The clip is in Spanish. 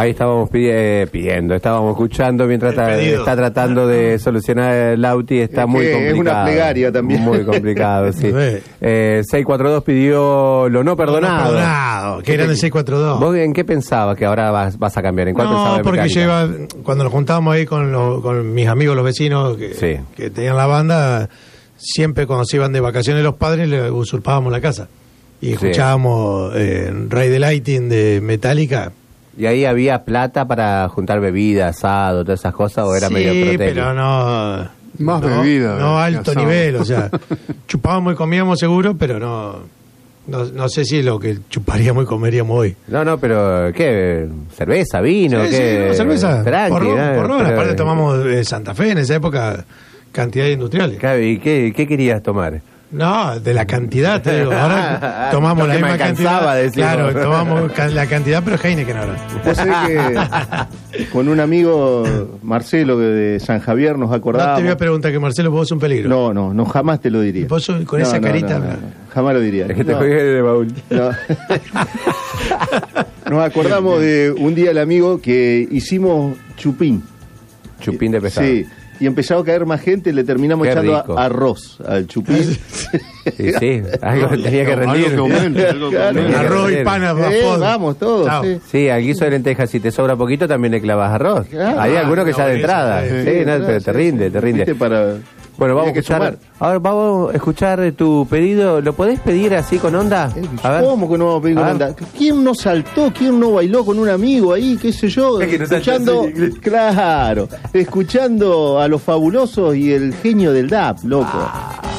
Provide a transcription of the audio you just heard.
Ahí estábamos pidiendo, estábamos escuchando mientras está tratando de solucionar el Lauti, está muy complicado. Es una plegaria también. Muy complicado, sí. 642 pidió lo no perdonado. Que era el 642. ¿Vos en qué pensabas que ahora vas a cambiar? ¿En cuál pensabas? No, porque yo iba, cuando nos juntábamos ahí con mis amigos, los vecinos que tenían la banda, siempre cuando se iban de vacaciones los padres le usurpábamos la casa. Y escuchábamos Ride the Lightning de Metallica. ¿Y ahí había plata para juntar bebidas, asado, todas esas cosas, o era medio protégio? Sí, pero no... Más bebida. No alto nivel, o sea, chupábamos y comíamos seguro, pero no sé si es lo que chuparíamos y comeríamos hoy. No, pero ¿qué? ¿Cerveza, vino? Sí, ¿qué? Sí, cerveza. Porrón, pero... aparte tomamos Santa Fe en esa época, cantidades industriales. ¿Y qué querías tomar? No, de la cantidad, te digo. Ahora tomamos la misma cantidad. Claro, tomamos la cantidad, pero Heineken ahora. Vos sabés que con un amigo, Marcelo, de San Javier, nos acordábamos. No te voy a preguntar que Marcelo, vos sos un peligro. No, jamás te lo diría. Vos con esa carita. No, jamás lo diría. Es que te juegué de baúl. No. Nos acordamos de un día el amigo que hicimos chupín. Chupín de pescado. Sí. Y empezó a caer más gente, le terminamos echando arroz al chupín. Sí, algo tenía que rendir. Arroz y pan a vamos, todos. Sí, al guiso de lentejas, si te sobra poquito, también le clavas arroz. Hay algunos que ya de entrada. Pero te rinde. Bueno, vamos a escuchar. Ahora vamos a escuchar tu pedido. ¿Lo podés pedir así con onda? A ver. ¿Cómo que no vamos a pedir con onda? ¿Quién no saltó? ¿Quién no bailó con un amigo ahí? ¿Qué sé yo? Escuchando a los fabulosos y el genio del DAP, loco.